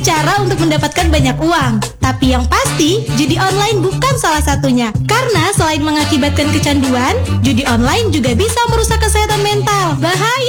cara untuk mendapatkan banyak uang. Tapi yang pasti, judi online bukan salah satunya. Karena selain mengakibatkan kecanduan, judi online juga bisa merusak kesehatan mental. Bahaya!